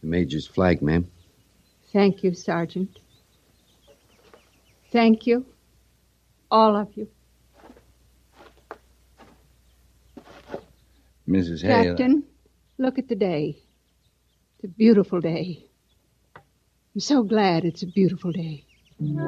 The Major's flag, ma'am. Thank you, Sergeant. Thank you, all of you. Mrs. Hale. Captain, look at the day. It's a beautiful day. I'm so glad it's a beautiful day.